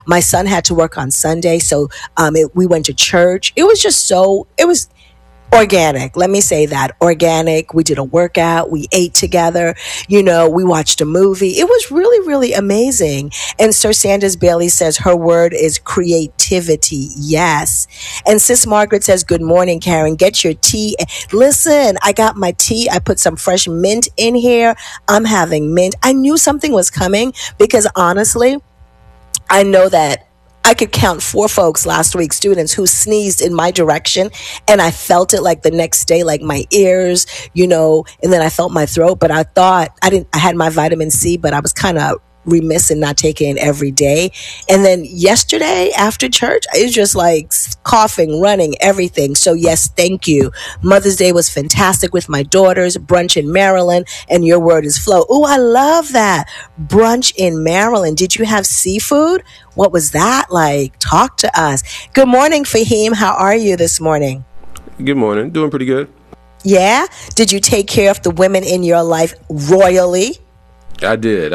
My son had to work on Sunday, so we went to church. It was just it was organic. Let me say that. Organic. We did a workout. We ate together. We watched a movie. It was really, really amazing. And Sir Sanders Bailey says her word is creativity. Yes. And Sis Margaret says, good morning, Karen. Get your tea. Listen, I got my tea. I put some fresh mint in here. I'm having mint. I knew something was coming because honestly, I know that I could count 4 folks last week, students who sneezed in my direction, and I felt it like the next day, like my ears, and then I felt my throat, but I thought I had my vitamin C, but I was kind of remiss in not taking it every day. And then yesterday after church, it was just like coughing, running, everything. So yes, thank you. Mother's Day was fantastic with my daughters, brunch in Maryland, and your word is flow. Oh, I love that. Brunch in Maryland. Did you have seafood? What was that like? Talk to us. Good morning, Fahim. How are you this morning? Good morning. Doing pretty good. Yeah? Did you take care of the women in your life royally? I did.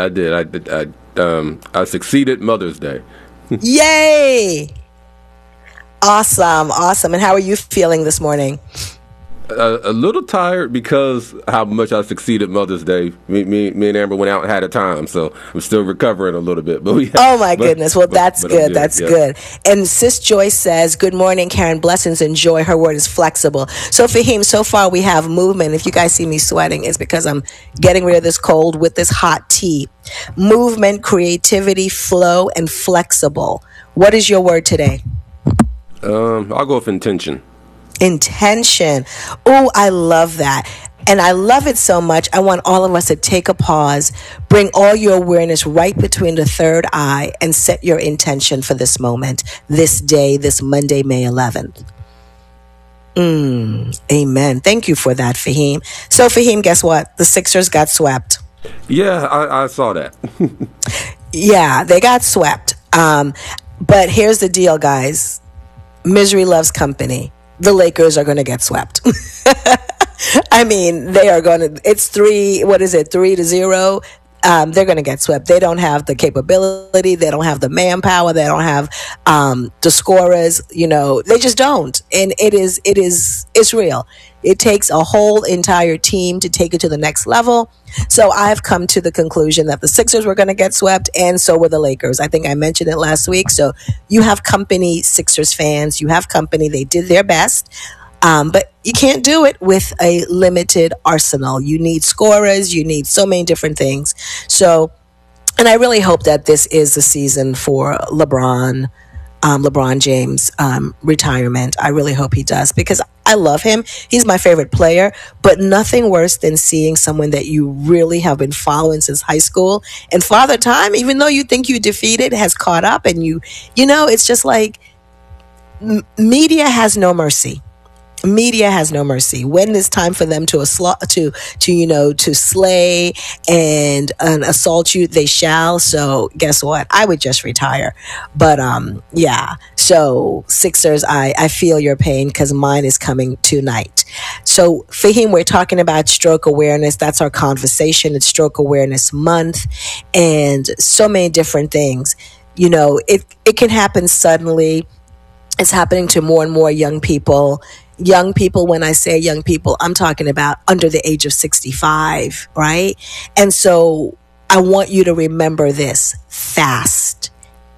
I succeeded Mother's Day. Yay! Awesome. And how are you feeling this morning? A little tired because how much I succeeded Mother's Day. Me and Amber went out and had a time, so I'm still recovering a little bit. But oh my goodness! Well, that's good. That's good. And Sis Joyce says, "Good morning, Karen. Blessings and joy." Her word is flexible. So Fahim, so far we have movement. If you guys see me sweating, it's because I'm getting rid of this cold with this hot tea. Movement, creativity, flow, and flexible. What is your word today? I'll go with intention. Intention. Oh, I love that. And I love it so much. I want all of us to take a pause, bring all your awareness right between the third eye, and set your intention for this moment, this day, this Monday, May 11th. Amen. Thank you for that, Fahim. So, Fahim, guess what? The Sixers got swept. Yeah, I saw that. Yeah, they got swept. But here's the deal, guys. Misery loves company. The Lakers are going to get swept. I mean, they are going to, it's 3-0. They're going to get swept. They don't have the capability. They don't have the manpower. They don't have the scorers. They just don't. And it's real. It takes a whole entire team to take it to the next level. So I've come to the conclusion that the Sixers were going to get swept, and so were the Lakers. I think I mentioned it last week. So you have company, Sixers fans. You have company. They did their best. But you can't do it with a limited arsenal. You need scorers. You need so many different things. So, and I really hope that this is the season for LeBron James' retirement. I really hope he does because I love him. He's my favorite player, but nothing worse than seeing someone that you really have been following since high school and Father Time, even though you think you defeated, has caught up, and it's just like media has no mercy. Media has no mercy. When it's time for them to slay and assault you, they shall. So guess what? I would just retire. But yeah. So Sixers, I feel your pain because mine is coming tonight. So Fahim, we're talking about stroke awareness. That's our conversation. It's Stroke Awareness Month, and so many different things. It can happen suddenly. It's happening to more and more young people. Young people, when I say young people, I'm talking about under the age of 65, right? And so I want you to remember this. FAST.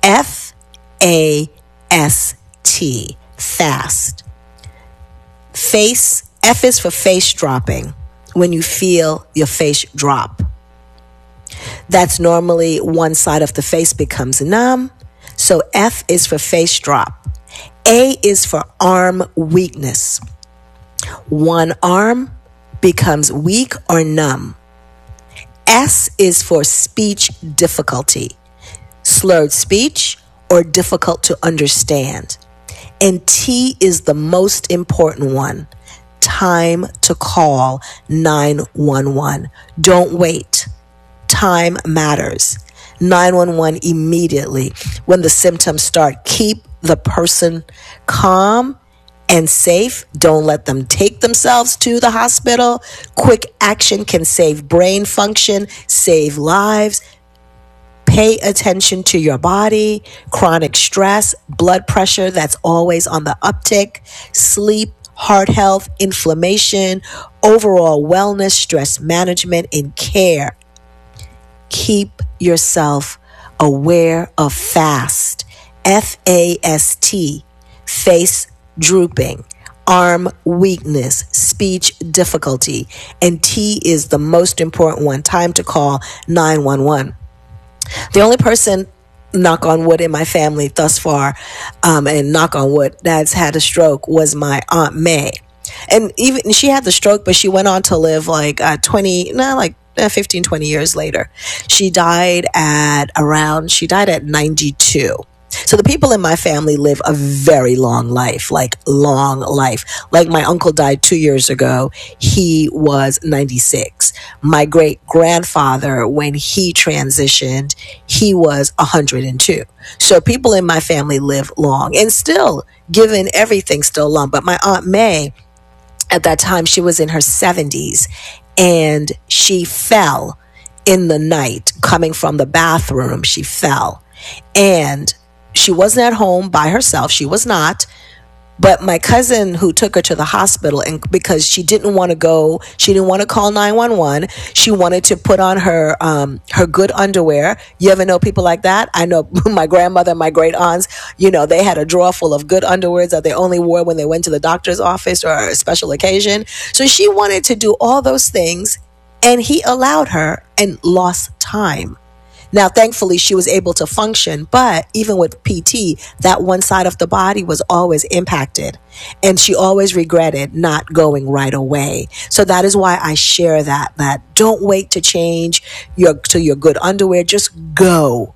F-A-S-T. FAST. Face. F is for face dropping. When you feel your face drop. That's normally one side of the face becomes numb. So F is for face drop. A is for arm weakness. One arm becomes weak or numb. S is for speech difficulty, slurred speech, or difficult to understand. And T is the most important one, time to call 911. Don't wait. Time matters. 911 immediately when the symptoms start. Keep the person calm and safe. Don't let them take themselves to the hospital. Quick action can save brain function, save lives. Pay attention to your body, chronic stress, blood pressure that's always on the uptick, sleep, heart health, inflammation, overall wellness, stress management, and care. Keep yourself aware of FAST, FAST, face drooping, arm weakness, speech difficulty, and T is the most important one, time to call 911. The only person, knock on wood, in my family thus far, and knock on wood, that's had a stroke was my Aunt May. And even she had the stroke, but she went on to live 15, 20 years later. She died at 92. So the people in my family live a very long life, like long life. Like my uncle died 2 years ago. He was 96. My great grandfather, when he transitioned, he was 102. So people in my family live long and still, given everything, still long. But my Aunt May, at that time, she was in her 70s and she fell in the night coming from the bathroom. She fell and she wasn't at home by herself. She was not. But my cousin who took her to the hospital, and because she didn't want to go, she didn't want to call 911. She wanted to put on her good underwear. You ever know people like that? I know my grandmother, my great aunts, they had a drawer full of good underwears that they only wore when they went to the doctor's office or a special occasion. So she wanted to do all those things, and he allowed her and lost time. Now, thankfully, she was able to function, but even with PT, that one side of the body was always impacted, and she always regretted not going right away. So that is why I share that don't wait to change to your good underwear. Just go.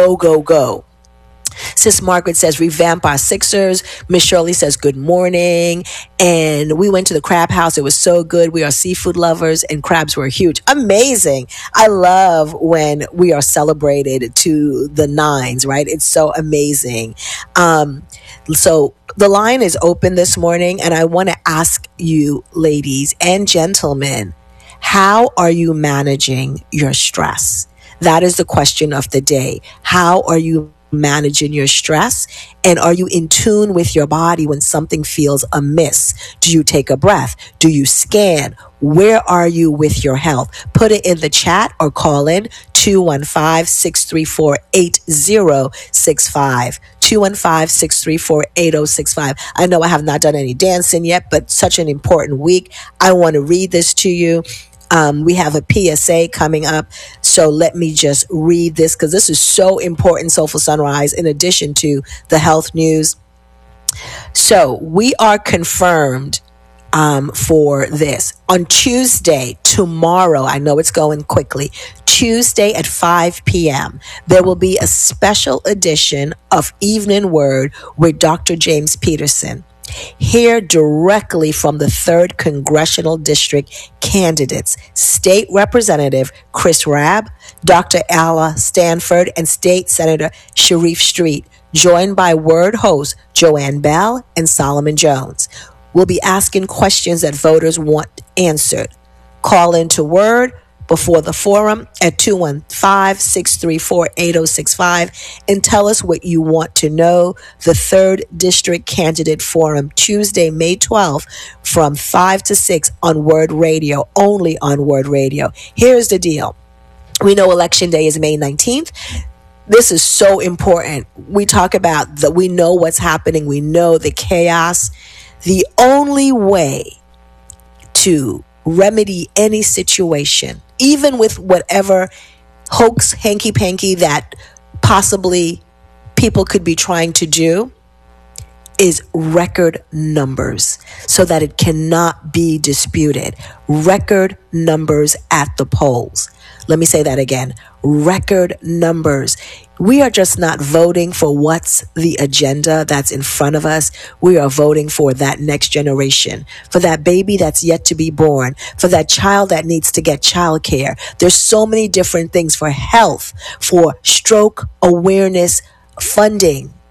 Sis Margaret says, revamp our Sixers. Miss Shirley says, good morning. And we went to the crab house. It was so good. We are seafood lovers and crabs were huge. Amazing. I love when we are celebrated to the nines, right? It's so amazing. So the line is open this morning, and I want to ask you, ladies and gentlemen, how are you managing your stress? That is the question of the day. How are you managing your stress? And are you in tune with your body when something feels amiss? Do you take a breath? Do you scan? Where are you with your health? Put it in the chat or call in 215-634-8065. 215-634-8065. I know I have not done any dancing yet, but such an important week. I want to read this to you. We have a PSA coming up. So let me just read this because this is so important, Soulful Sunrise, in addition to the health news. So we are confirmed for this. On Tuesday, tomorrow, I know it's going quickly, Tuesday at 5 p.m., there will be a special edition of Evening Word with Dr. James Peterson. Hear directly from the 3rd Congressional District candidates, State Representative Chris Rabb, Dr. Alla Stanford, and State Senator Sharif Street, joined by Word hosts Joanne Bell and Solomon Jones. We'll be asking questions that voters want answered. Call into Word before the forum at 215-634-8065 and tell us what you want to know. The 3rd District Candidate Forum, Tuesday, May 12th, from 5 to 6 on Word Radio, only on Word Radio. Here's the deal. We know Election Day is May 19th. This is so important. We talk about that. We know what's happening. We know the chaos. The only way to remedy any situation, even with whatever hoax, hanky-panky that possibly people could be trying to do, is record numbers so that it cannot be disputed. Record numbers at the polls. Let me say that again. Record numbers. We are just not voting for what's the agenda that's in front of us. We are voting for that next generation, for that baby that's yet to be born, for that child that needs to get childcare. There's so many different things, for health, for stroke awareness funding.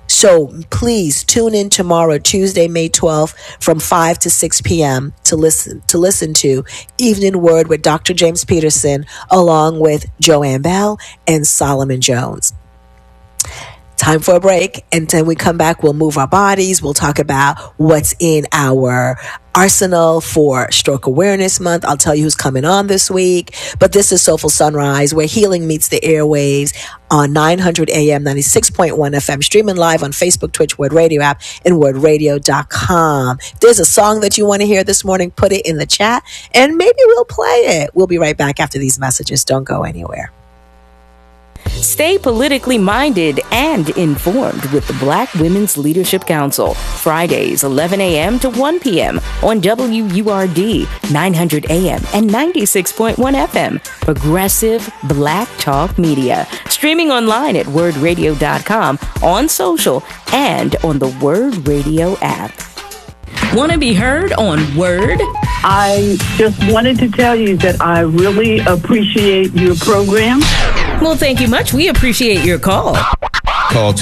So please tune in tomorrow, Tuesday, May 12th, from 5 to 6 p.m. to listen to Evening Word with Dr. James Peterson, along with Joanne Bell and Solomon Jones. Time for a break, and then we come back, we'll move our bodies, we'll talk about what's in our arsenal for Stroke Awareness Month. I'll tell you who's coming on this week, but this is Soulful Sunrise, where healing meets the airwaves on 900 AM, 96.1 FM, streaming live on Facebook, Twitch, Word Radio app, and wordradio.com. If there's a song that you want to hear this morning, put it in the chat, and maybe we'll play it. We'll be right back after these messages. Don't go anywhere. Stay politically minded and informed with the Black Women's Leadership Council, Fridays 11 a.m. to 1 p.m. on WURD 900 a.m. and 96.1 FM, Progressive Black Talk Media, streaming online at wordradio.com, on social, and on the Word Radio app. Want to be heard on Word? I just wanted to tell you that I really appreciate your program. Well, thank you much. We appreciate your call. Call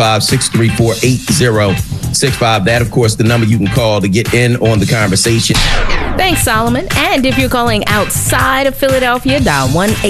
215-634-8065. That, of course, the number you can call to get in on the conversation. Thanks, Solomon. And if you're calling outside of Philadelphia, dial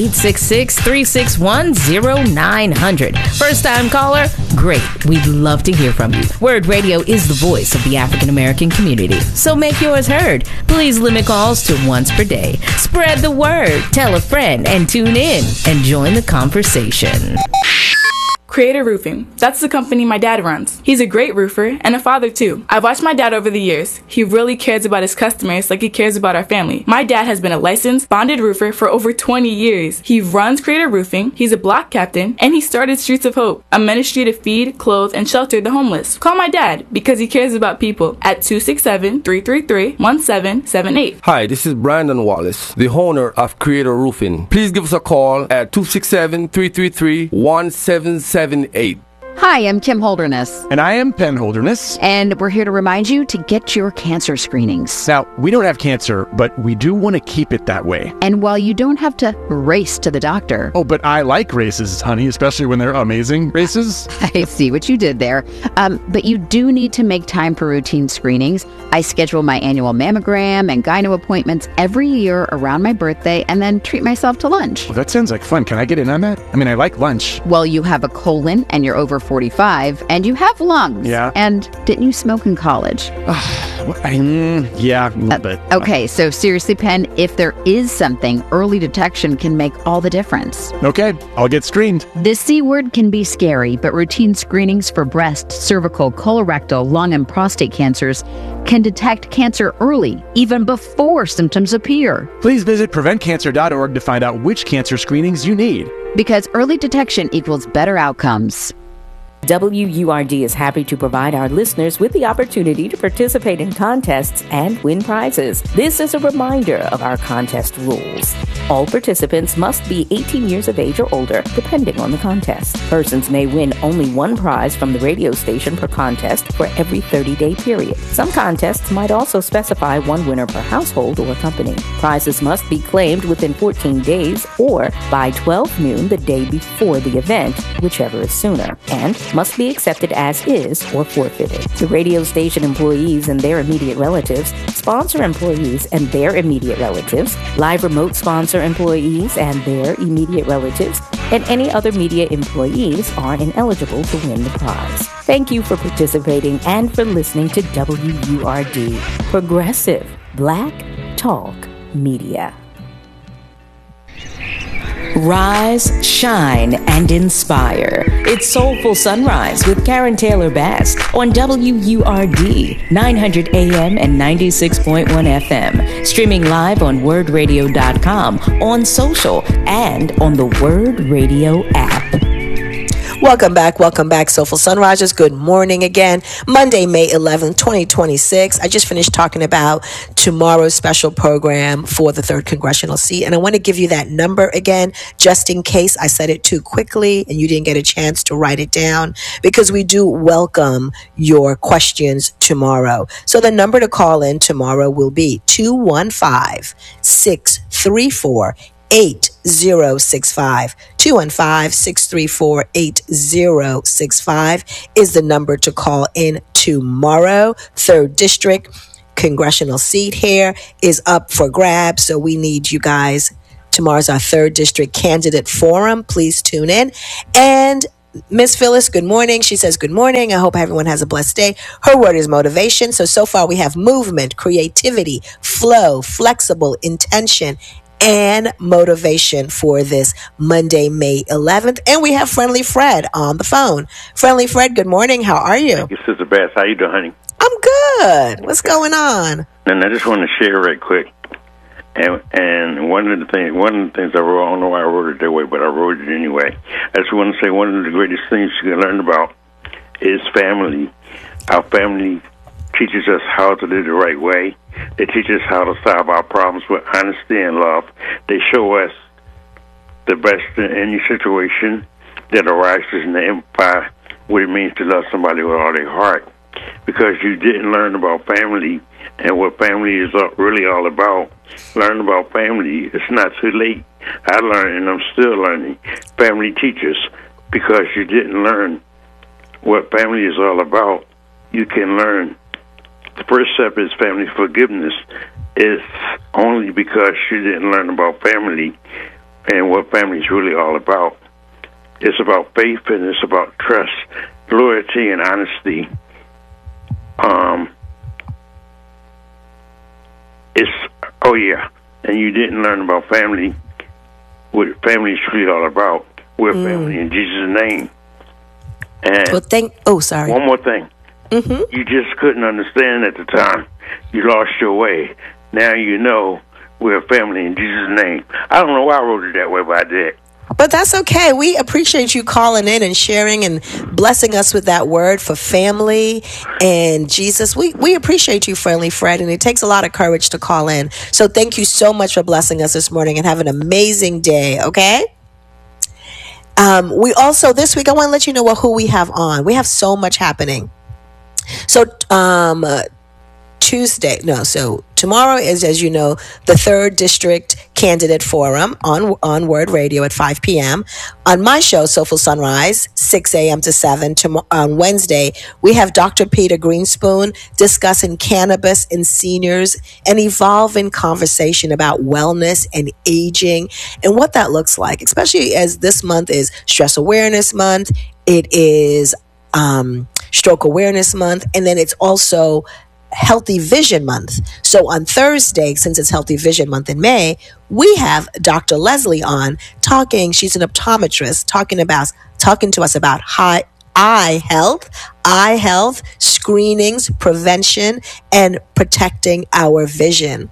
1-866-361-0900. First-time caller? Great. We'd love to hear from you. Word Radio is the voice of the African-American community, so make yours heard. Please limit calls to once per day. Spread the word, tell a friend, and tune in and join the conversation. Creator Roofing. That's the company my dad runs. He's a great roofer and a father too. I've watched my dad over the years. He really cares about his customers like he cares about our family. My dad has been a licensed, bonded roofer for over 20 years. He runs Creator Roofing, he's a block captain, and he started Streets of Hope, a ministry to feed, clothe, and shelter the homeless. Call my dad because he cares about people at 267-333-1778. Hi, this is Brandon Wallace, the owner of Creator Roofing. Please give us a call at 267-333-1778. Hi, I'm Kim Holderness. And I am Penn Holderness. And we're here to remind you to get your cancer screenings. Now, we don't have cancer, but we do want to keep it that way. And while you don't have to race to the doctor. Oh, but I like races, honey, especially when they're amazing races. I see what you did there. But you do need to make time for routine screenings. I schedule my annual mammogram and gyno appointments every year around my birthday and then treat myself to lunch. Well, that sounds like fun. Can I get in on that? I mean, I like lunch. Well, you have a colon and you're over 45 and you have lungs. Yeah. And didn't you smoke in college? Yeah, a little bit. Okay, so seriously, Penn, if there is something, early detection can make all the difference. Okay, I'll get screened. The C word can be scary, but routine screenings for breast, cervical, colorectal, lung, and prostate cancers can detect cancer early, even before symptoms appear. Please visit preventcancer.org to find out which cancer screenings you need. Because early detection equals better outcomes. WURD is happy to provide our listeners with the opportunity to participate in contests and win prizes. This is a reminder of our contest rules. All participants must be 18 years of age or older, depending on the contest. Persons may win only one prize from the radio station per contest for every 30-day period. Some contests might also specify one winner per household or company. Prizes must be claimed within 14 days or by 12 noon the day before the event, whichever is sooner, and must be accepted as is or forfeited. The radio station employees and their immediate relatives, sponsor employees and their immediate relatives, live remote sponsor employees and their immediate relatives, and any other media employees are ineligible to win the prize. Thank you for participating and for listening to WURD, Progressive Black Talk Media. Rise, shine, and inspire. It's Soulful Sunrise with Karen Taylor Bass on WURD 900 AM and 96.1 FM. Streaming live on wordradio.com, on social, and on the Word Radio app. Welcome back, Soulful Sunrisers. Good morning again. Monday, May 11th, 2026. I just finished talking about tomorrow's special program for the 3rd Congressional seat, and I want to give you that number again, just in case I said it too quickly and you didn't get a chance to write it down, because we do welcome your questions tomorrow. So the number to call in tomorrow will be 215-634 215-634-8065. 215-634-8065 is the number to call in tomorrow. 3rd District congressional seat here is up for grabs, so we need you guys. Tomorrow's our 3rd District candidate forum. Please tune in. And Miss Phyllis, good morning. She says, good morning. I hope everyone has a blessed day. Her word is motivation. So far we have movement, creativity, flow, flexible, intention, and motivation for this Monday, May 11th. And we have Friendly Fred on the phone. Friendly Fred, good morning. How are you? Thank you, Sister Bass. How you doing, honey? I'm good. What's going on? And I just want to share right quick. And one of the things I wrote, I don't know why I wrote it that way, but I wrote it anyway. I just want to say one of the greatest things you can learn about is family. Our family teaches us how to live the right way. They teach us how to solve our problems with honesty and love. They show us the best in any situation that arises, and they amplify what it means to love somebody with all their heart. Because you didn't learn about family and what family is really all about. Learn about family. It's not too late. I learned, and I'm still learning. Family teachers, because you didn't learn what family is all about, you can learn. The first step is family forgiveness. It's only because you didn't learn about family and what family is really all about. It's about faith, and it's about trust, loyalty, and honesty. And you didn't learn about family, what family is really all about. We're family in Jesus' name. And sorry. One more thing. Mm-hmm. You just couldn't understand at the time. You lost your way. Now you know we're family in Jesus' name. I don't know why I wrote it that way, but I did. But that's okay. We appreciate you calling in and sharing and blessing us with that word for family and Jesus. We appreciate you, Friendly Fred, and it takes a lot of courage to call in. So thank you so much for blessing us this morning, and have an amazing day, okay? We also, this week, I want to let you know who we have on. We have so much happening. So tomorrow is, as you know, the 3rd District Candidate Forum on Word Radio at 5 p.m. On my show, Soulful Sunrise, 6 a.m. to 7. On Wednesday, we have Dr. Peter Greenspoon discussing cannabis in seniors, an evolving conversation about wellness and aging and what that looks like, especially as this month is Stress Awareness Month. It is Stroke Awareness Month, and then it's also Healthy Vision Month. So on Thursday, since it's Healthy Vision Month in May, we have Dr. Leslie on talking. She's an optometrist talking to us about eye health, screenings, prevention, and protecting our vision.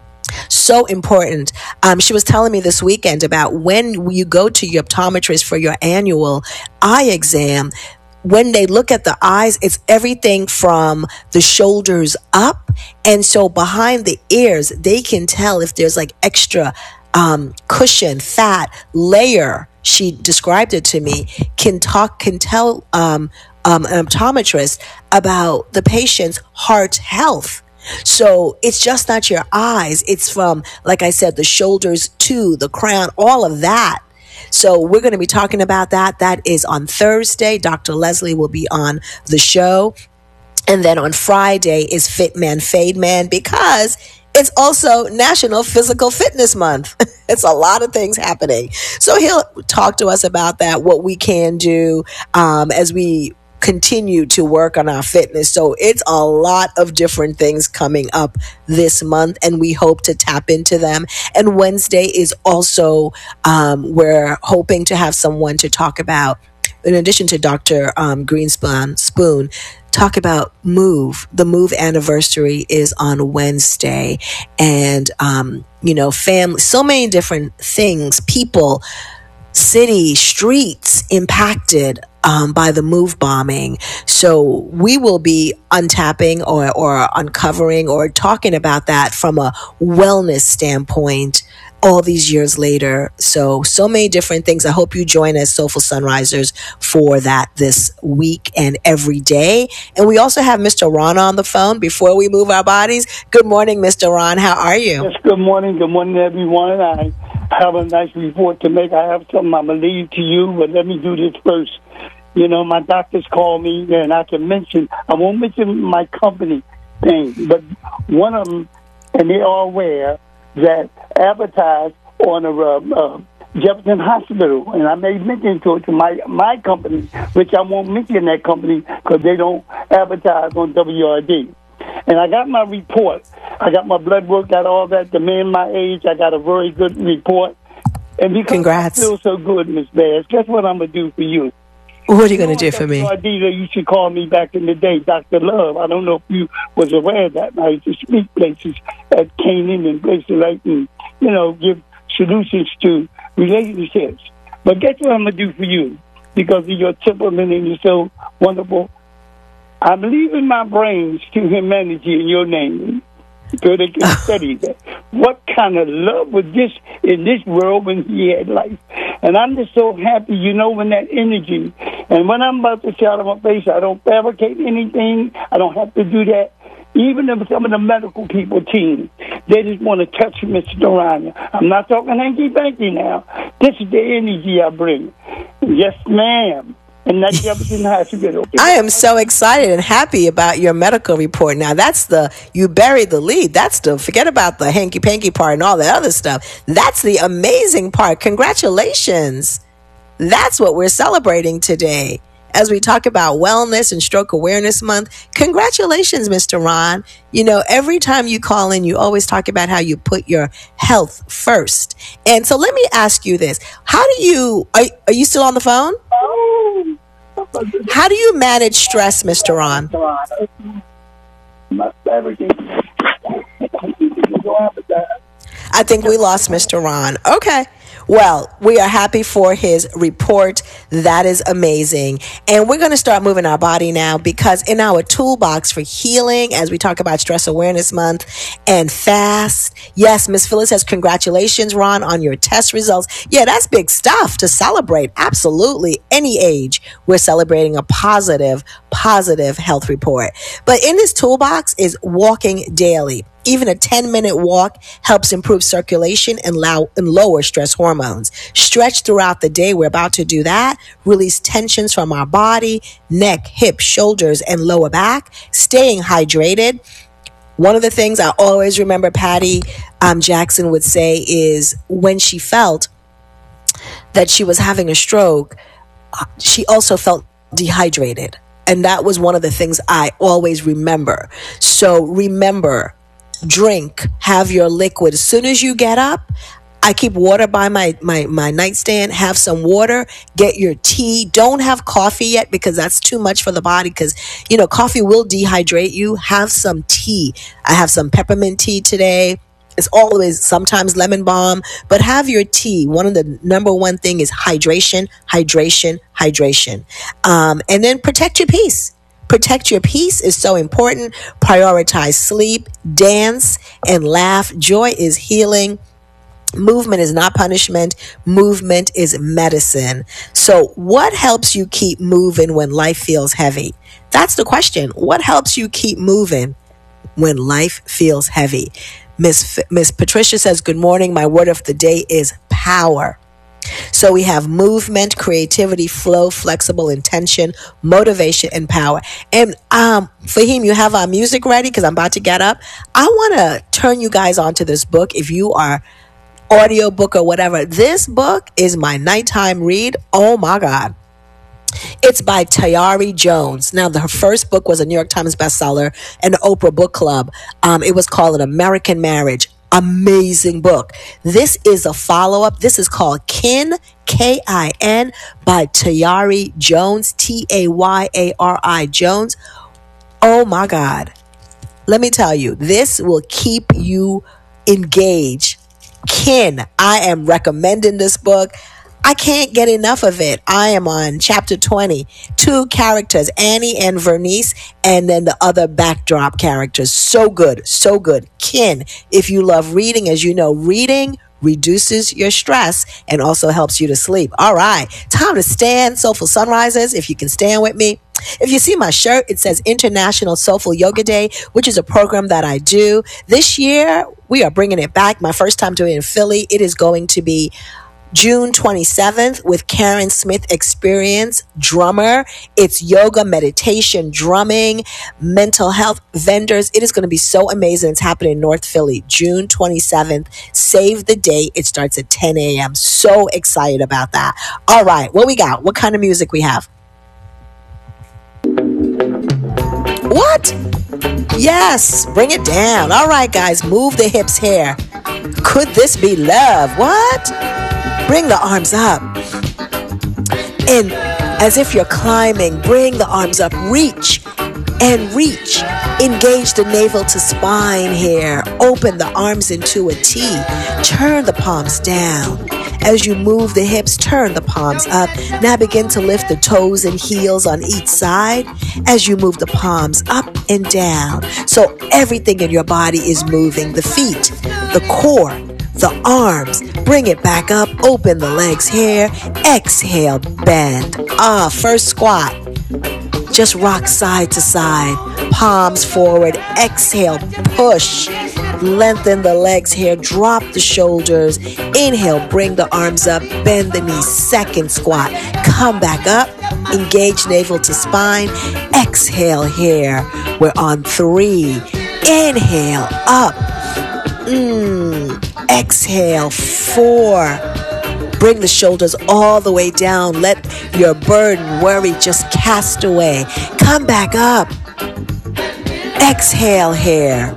So important. She was telling me this weekend about when you go to your optometrist for your annual eye exam. When they look at the eyes, it's everything from the shoulders up. And so behind the ears, they can tell if there's like extra cushion, fat, layer. She described it to me, can tell an optometrist about the patient's heart health. So it's just not your eyes. It's from, like I said, the shoulders to the crown, all of that. So we're going to be talking about that. That is on Thursday. Dr. Leslie will be on the show. And then on Friday is Fit Man, Fade Man, because it's also National Physical Fitness Month. It's a lot of things happening. So he'll talk to us about that, what we can do as we continue to work on our fitness. So it's a lot of different things coming up this month, and we hope to tap into them. And Wednesday is also, we're hoping to have someone to talk about, in addition to Dr. Greenspoon, talk about Move. The Move anniversary is on Wednesday. And, family, so many different things, people, city, streets impacted by the Move bombing. So we will be untapping or uncovering or talking about that from a wellness standpoint all these years later. So many different things. I hope you join us, Soulful Sunrisers, for that this week and every day. And we also have Mr. Ron on the phone before we move our bodies. Good morning, Mr. Ron. How are you? Yes, good morning. Good morning, everyone. I have a nice report to make. I have something I'm going to leave to you, but let me do this first. You know, my doctors call me, and I won't mention my company thing, but one of them, and they're all aware, that advertise on a Jefferson Hospital, and I made mention to it to my company, which I won't mention that company because they don't advertise on WRD. And I got my report. I got my blood work, got all that. The man my age, I got a very good report. And because Congrats. I feel so good, Miss Bass, guess what I'm going to do for you? What are you going to do for me? WRD, you should call me back in the day, Dr. Love. I don't know if you was aware of that. I used to speak places at Canaan and places like, and, you know, give solutions to relationships. But guess what I'm going to do for you? Because of your temperament and you're so wonderful. I'm leaving my brains to humanity in your name so they can study that. What kind of love was this in this world when he had life? And I'm just so happy, you know, when that energy. And when I'm about to say out of my face, I don't fabricate anything. I don't have to do that. Even if some of the medical people team, they just want to touch Mr. Durania. I'm not talking hanky-panky now. This is the energy I bring. Yes, ma'am. And that's Jefferson Hospital. I am so excited and happy about your medical report. Now, you buried the lead. Forget about the hanky-panky part and all the other stuff. That's the amazing part. Congratulations. That's what we're celebrating today. As we talk about wellness and Stroke Awareness Month, congratulations, Mr. Ron. You know, every time you call in, you always talk about how you put your health first. And so let me ask you this. Are you still on the phone? How do you manage stress, Mr. Ron? I think we lost Mr. Ron. Okay. Well, we are happy for his report. That is amazing. And we're going to start moving our body now, because in our toolbox for healing, as we talk about Stress Awareness Month and fast, yes, Miss Phyllis says, congratulations, Ron, on your test results. Yeah, that's big stuff to celebrate. Absolutely. Any age, we're celebrating a positive health report. But in this toolbox is walking daily. Even a 10-minute walk helps improve circulation and lower stress hormones. Stretch throughout the day. We're about to do that. Release tensions from our body, neck, hips, shoulders, and lower back. Staying hydrated. One of the things I always remember Patty Jackson would say is when she felt that she was having a stroke, she also felt dehydrated. And that was one of the things I always remember. So remember, drink, have your liquid. As soon as you get up, I keep water by my nightstand. Have some water, get your tea. Don't have coffee yet because that's too much for the body, because, you know, coffee will dehydrate you. Have some tea. I have some peppermint tea today. It's always sometimes lemon balm, but have your tea. One of the number one thing is hydration. And then protect your peace. Protect your peace is so important. Prioritize sleep, dance, and laugh. Joy is healing. Movement is not punishment. Movement is medicine. So what helps you keep moving when life feels heavy? That's the question. What helps you keep moving when life feels heavy? Miss Patricia says, good morning. My word of the day is power. So we have movement, creativity, flow, flexible intention, motivation, and power. And Fahim, you have our music ready because I'm about to get up. I want to turn you guys on to this book. If you are audiobook or whatever, this book is my nighttime read. Oh my God. It's by Tayari Jones. Now, her first book was a New York Times bestseller and the Oprah Book Club. It was called An American Marriage. Amazing book. This is a follow-up. This is called Kin, K-I-N, by Tayari Jones, T-A-Y-A-R-I Jones. Oh my God. Let me tell you, this will keep you engaged. Kin, I am recommending this book. I can't get enough of it. I am on chapter 20. 2 characters, Annie and Vernice, and then the other backdrop characters. So good, so good. Kin, if you love reading, as you know, reading reduces your stress, and also helps you to sleep. All right, time to stand. Soulful Sunrises, if you can stand with me. If you see my shirt, it says International Soulful Yoga Day, which is a program that I do. This year, we are bringing it back. My first time doing it in Philly. It is going to be June 27th with Karen Smith Experience, drummer. It's yoga, meditation, drumming, mental health vendors. It is going to be so amazing. It's happening in North Philly, June 27th. Save the date. It starts at 10 a.m. So excited about that. All right, what we got? What kind of music we have? What? Yes, bring it down. All right, guys, move the hips here. Could this be love? What? Bring the arms up. And as if you're climbing, bring the arms up. Reach and reach. Engage the navel to spine here. Open the arms into a T. Turn the palms down. As you move the hips, turn the palms up. Now begin to lift the toes and heels on each side as you move the palms up and down. So everything in your body is moving. The feet, the core, the arms. Bring it back up. Open the legs here. Exhale, bend. First squat. Just rock side to side. Palms forward. Exhale, push. Lengthen the legs here. Drop the shoulders. Inhale, bring the arms up. Bend the knees. Second squat. Come back up. Engage navel to spine. Exhale here. We're on 3. Inhale, up. Exhale, 4. Bring the shoulders all the way down. Let your burden, worry just cast away. Come back up. Exhale here.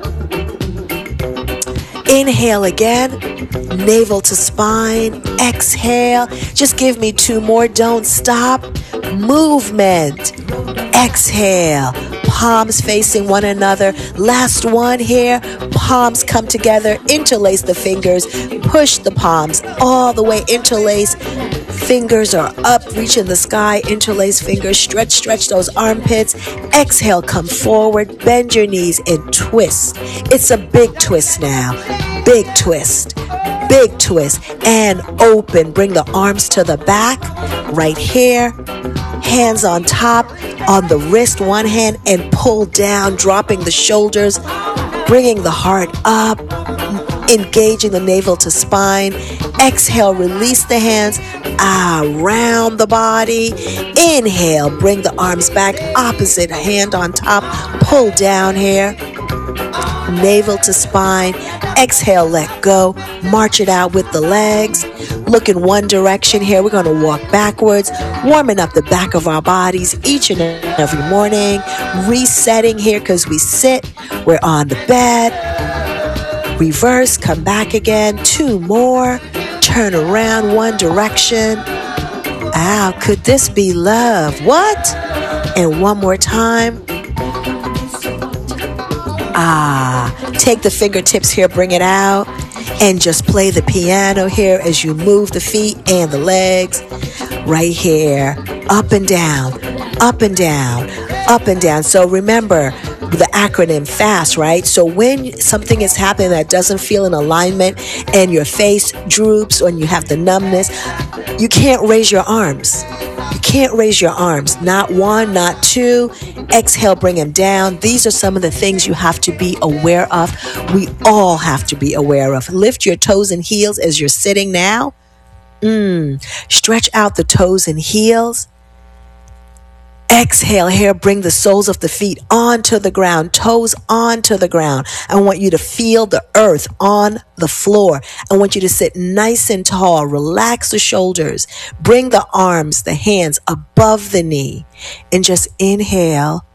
Inhale again. Navel to spine. Exhale. Just give me 2 more. Don't stop. Movement. Exhale. Palms facing one another. Last one here. Palms come together. Interlace the fingers. Push the palms all the way. Interlace. Fingers are up. Reach in the sky. Interlace fingers. Stretch those armpits. Exhale. Come forward. Bend your knees and twist. It's a big twist now. Big twist. Big twist. And open. Bring the arms to the back. Right here. Hands on top, on the wrist, one hand, and pull down, dropping the shoulders, bringing the heart up, engaging the navel to spine. Exhale, release the hands around the body. Inhale, bring the arms back, opposite hand on top, pull down here. Navel to spine. Exhale, let go. March it out with the legs. Look in one direction here. We're going to walk backwards, warming up the back of our bodies each and every morning. Resetting here because we sit. We're on the bed. Reverse, come back again. 2 more. Turn around one direction. Could this be love? What? And one more time. Take the fingertips here, bring it out, and just play the piano here as you move the feet and the legs. Right here, up and down, up and down, up and down. So remember the acronym FAST, right? So when something is happening that doesn't feel in alignment and your face droops or you have the numbness, you can't raise your arms. You can't raise your arms. Not 1, not 2. Exhale, bring them down. These are some of the things you have to be aware of. We all have to be aware of. Lift your toes and heels as you're sitting now. Stretch out the toes and heels. Exhale here, bring the soles of the feet onto the ground, toes onto the ground. I want you to feel the earth on the floor. I want you to sit nice and tall. Relax the shoulders. Bring the arms, the hands above the knee. And just inhale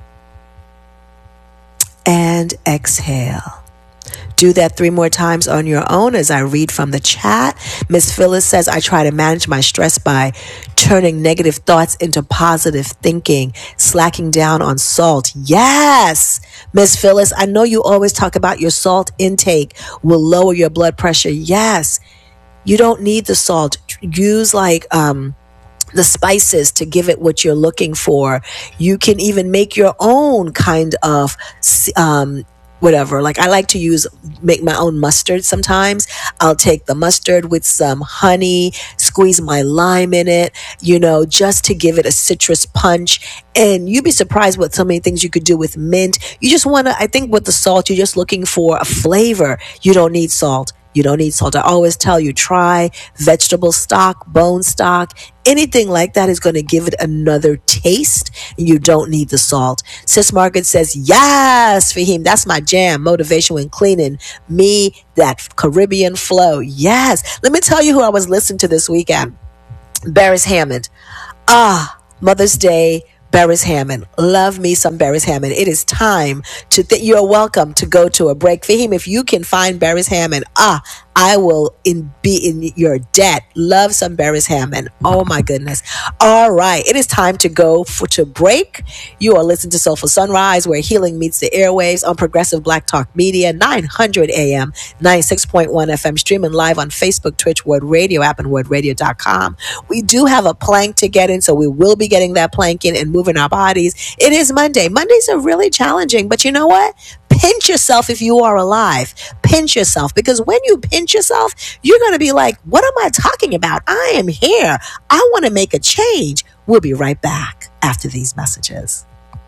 and exhale. Do that 3 more times on your own as I read from the chat. Miss Phyllis says, I try to manage my stress by turning negative thoughts into positive thinking, slacking down on salt. Yes, Miss Phyllis, I know you always talk about your salt intake will lower your blood pressure. Yes, you don't need the salt. Use the spices to give it what you're looking for. You can even make your own kind of whatever. Like I like to make my own mustard sometimes. I'll take the mustard with some honey, squeeze my lime in it, just to give it a citrus punch. And you'd be surprised what so many things you could do with mint. You just want to, I think with the salt, you're just looking for a flavor. You don't need salt. You don't need salt. I always tell you, try vegetable stock, bone stock, anything like that is going to give it another taste. And you don't need the salt. Sis Margaret says, yes, Fahim, that's my jam. Motivation when cleaning. Me, that Caribbean flow. Yes. Let me tell you who I was listening to this weekend. Beres Hammond. Mother's Day. Beres Hammond. Love me some Beres Hammond. It is time to you're welcome to go to a break. Fahim, if you can find Beres Hammond, I will be in your debt. Love some Beres Hammond. Oh my goodness. All right. It is time to go to break. You are listening to Soulful Sunrise, where healing meets the airwaves on Progressive Black Talk Media, 900 AM, 96.1 FM, streaming live on Facebook, Twitch, Word Radio app, and wordradio.com. We do have a plank to get in, so we will be getting that plank in and moving our bodies. It is Monday. Mondays are really challenging, but you know what? Pinch yourself if you are alive. Pinch yourself, because when you pinch yourself, you're going to be like, what am I talking about? I am here. I want to make a change. We'll be right back after these messages.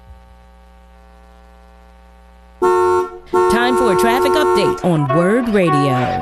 Time for a traffic update on Word Radio.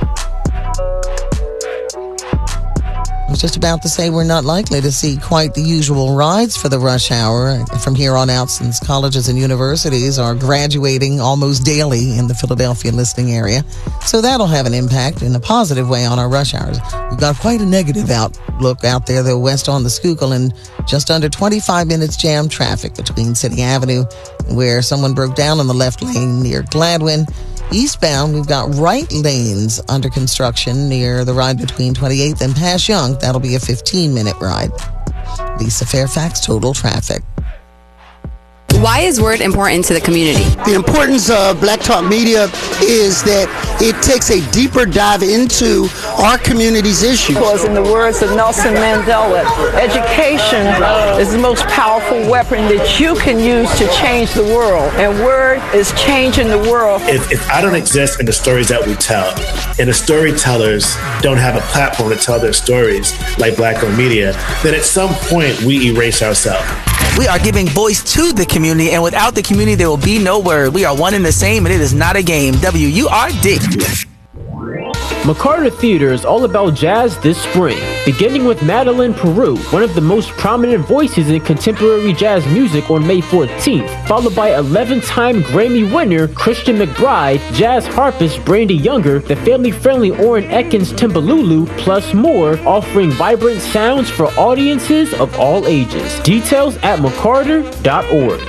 I was just about to say we're not likely to see quite the usual rides for the rush hour from here on out, since colleges and universities are graduating almost daily in the Philadelphia listening area. So that'll have an impact in a positive way on our rush hours. We've got quite a negative outlook out there, though, west on the Schuylkill, and just under 25 minutes jam traffic between City Avenue, where someone broke down in the left lane near Gladwin. Eastbound, we've got right lanes under construction near the ride between 28th and Pass Young. That'll be a 15-minute ride. Lisa Fairfax, Total Traffic. Why is Word important to the community? The importance of Black Talk Media is that it takes a deeper dive into our community's issues. Because in the words of Nelson Mandela, education is the most powerful weapon that you can use to change the world. And Word is changing the world. If I don't exist in the stories that we tell, and the storytellers don't have a platform to tell their stories like Black-owned media, then at some point we erase ourselves. We are giving voice to the community, and without the community, there will be no Word. We are one and the same, and it is not a game. WURD. McCarter Theater is all about jazz this spring, beginning with Madeline Peru, one of the most prominent voices in contemporary jazz music, on May 14th, followed by 11-time Grammy winner Christian McBride, jazz harpist Brandy Younger, the family-friendly Orrin Ekins Timbalulu, plus more, offering vibrant sounds for audiences of all ages. Details at mccarter.org.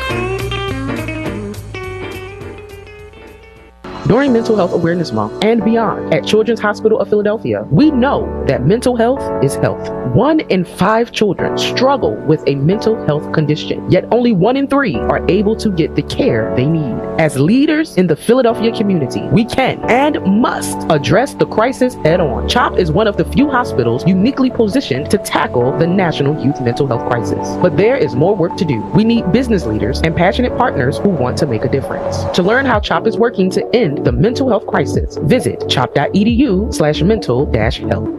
During Mental Health Awareness Month and beyond at Children's Hospital of Philadelphia, we know that mental health is health. 1 in 5 children struggle with a mental health condition, yet only 1 in 3 are able to get the care they need. As leaders in the Philadelphia community, we can and must address the crisis head on. CHOP is one of the few hospitals uniquely positioned to tackle the national youth mental health crisis. But there is more work to do. We need business leaders and passionate partners who want to make a difference. To learn how CHOP is working to end the mental health crisis, visit chop.edu/mental-health.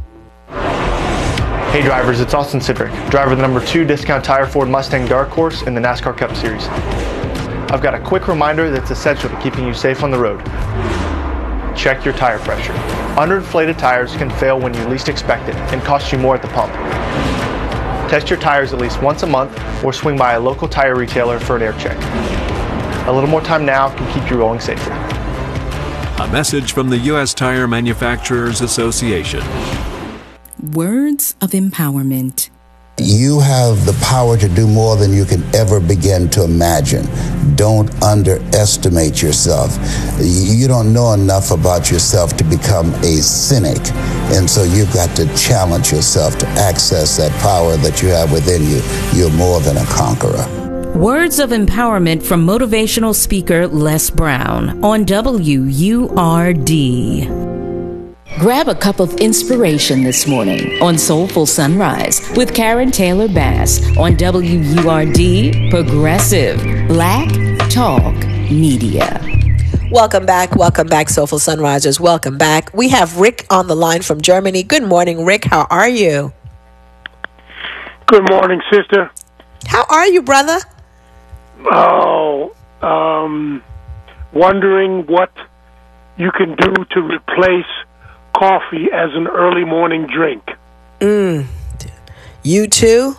Hey drivers, it's Austin Sidrick, driver of the number 2 Discount Tire Ford Mustang Dark Horse in the NASCAR Cup Series. I've got a quick reminder that's essential to keeping you safe on the road. Check your tire pressure. Underinflated tires can fail when you least expect it and cost you more at the pump. Test your tires at least once a month or swing by a local tire retailer for an air check. A little more time now can keep you rolling safer. A message from the U.S. Tire Manufacturers Association. Words of empowerment. You have the power to do more than you can ever begin to imagine. Don't underestimate yourself. You don't know enough about yourself to become a cynic. And so you've got to challenge yourself to access that power that you have within you. You're more than a conqueror. Words of empowerment from motivational speaker Les Brown on WURD. Grab a cup of inspiration this morning on Soulful Sunrise with Karen Taylor Bass on WURD, Progressive Black Talk Media. Welcome back, Soulful Sunrisers. Welcome back. We have Rick on the line from Germany. Good morning, Rick. How are you? Good morning, sister. How are you, brother? Oh, wondering what you can do to replace coffee as an early morning drink. You too?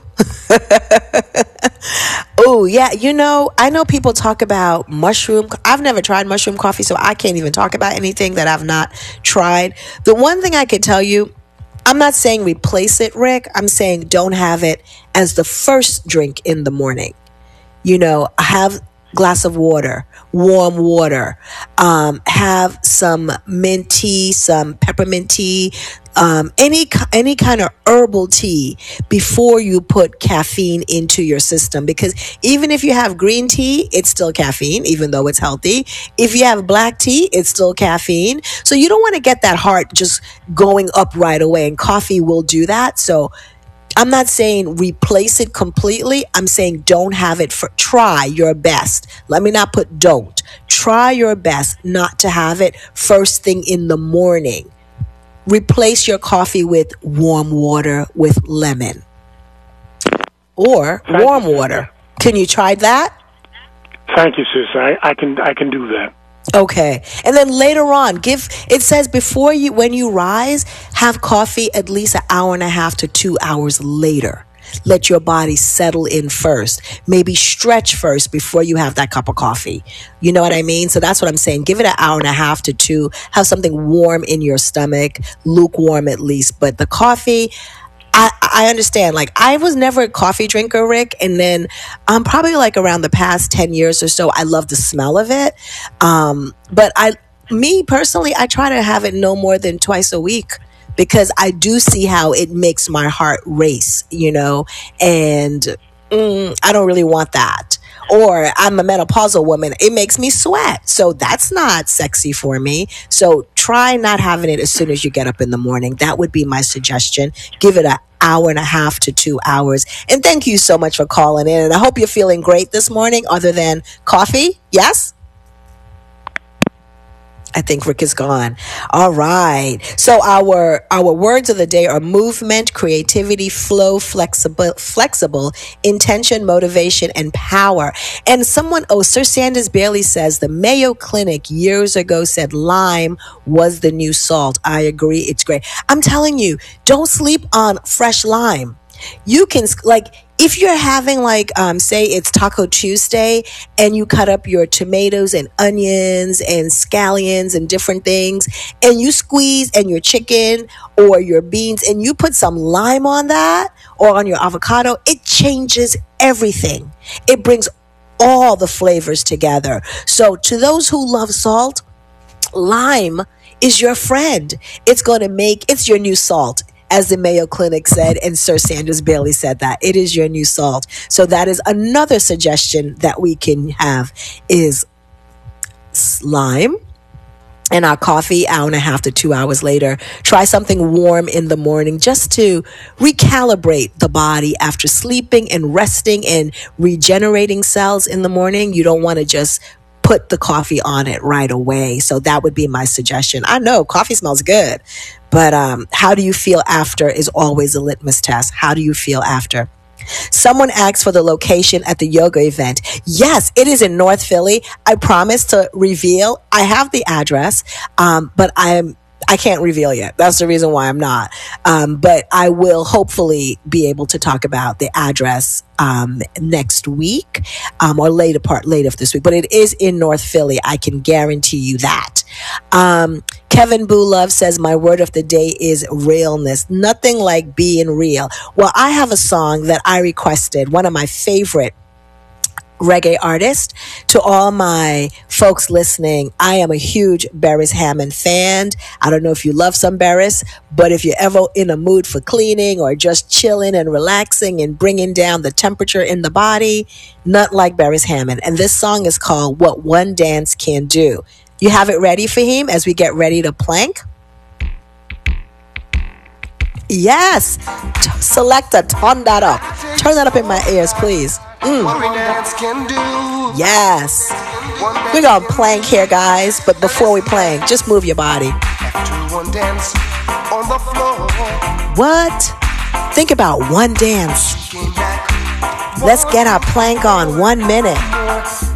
Oh, yeah. You know, I know people talk about mushroom. I've never tried mushroom coffee, so I can't even talk about anything that I've not tried. The one thing I could tell you, I'm not saying replace it, Rick. I'm saying don't have it as the first drink in the morning. You know, have glass of water, warm water, have some mint tea, some peppermint tea, any kind of herbal tea before you put caffeine into your system. Because even if you have green tea, it's still caffeine, even though it's healthy. If you have black tea, it's still caffeine. So you don't want to get that heart just going up right away, and coffee will do that. So I'm not saying replace it completely. I'm saying don't have it try your best. Let me not put don't. Try your best not to have it first thing in the morning. Replace your coffee with warm water with lemon or warm water. Can you try that? Thank you, sis. I can do that. Okay. And then later on, it says when you rise, have coffee at least an hour and a half to 2 hours later. Let your body settle in first. Maybe stretch first before you have that cup of coffee. You know what I mean? So that's what I'm saying. Give it an hour and a half to 2. Have something warm in your stomach, lukewarm at least. But the coffee, I understand. Like, I was never a coffee drinker, Rick. And then probably like around the past 10 years or so, I love the smell of it. But me personally, I try to have it no more than twice a week, because I do see how it makes my heart race, you know, and I don't really want that. Or I'm a menopausal woman. It makes me sweat. So that's not sexy for me. So try not having it as soon as you get up in the morning. That would be my suggestion. Give it an hour and a half to 2 hours. And thank you so much for calling in. And I hope you're feeling great this morning other than coffee. Yes? I think Rick is gone. All right. So our words of the day are movement, creativity, flow, flexible, intention, motivation, and power. And Sir Sanders Bailey says the Mayo Clinic years ago said lime was the new salt. I agree. It's great. I'm telling you, don't sleep on fresh lime. You can, if you're having say it's Taco Tuesday and you cut up your tomatoes and onions and scallions and different things and you squeeze and your chicken or your beans and you put some lime on that or on your avocado, it changes everything. It brings all the flavors together. So to those who love salt, lime is your friend. It's your new salt. As the Mayo Clinic said, and Sir Sanders Bailey said that. It is your new salt. So that is another suggestion that we can have is lime and our coffee hour and a half to 2 hours later. Try something warm in the morning just to recalibrate the body after sleeping and resting and regenerating cells in the morning. You don't want to just put the coffee on it right away. So that would be my suggestion. I know coffee smells good, but how do you feel after is always a litmus test. How do you feel after? Someone asked for the location at the yoga event. Yes, it is in North Philly. I promise to reveal. I have the address, but I can't reveal yet. That's the reason why I'm not. But I will hopefully be able to talk about the address next week or later of this week. But it is in North Philly. I can guarantee you that. Kevin Boo Love says, my word of the day is realness. Nothing like being real. Well, I have a song that I requested, one of my favorite reggae artist. To all my folks listening, I am a huge Beres Hammond fan. I don't know if you love some Beres, but if you're ever in a mood for cleaning or just chilling and relaxing and bringing down the temperature in the body, not like Beres Hammond. And this song is called What One Dance Can Do. You have it ready, Fahim, as we get ready to plank? Yes. Selector, turn that up. Turn that up in my ears, please. What one dance can do. Yes. We're going to plank here, guys. But before we plank, just move your body. What? Think about one dance. Let's get our plank on 1 minute.